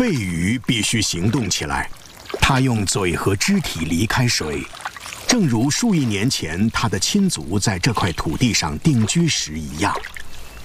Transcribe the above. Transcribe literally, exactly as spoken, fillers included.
肺鱼必须行动起来，它用嘴和肢体离开水，正如数亿年前它的亲族在这块土地上定居时一样。